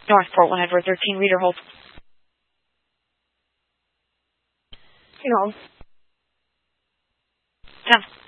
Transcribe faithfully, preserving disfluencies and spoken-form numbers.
North Port one Edward thirteen, reader hold. You know. ten.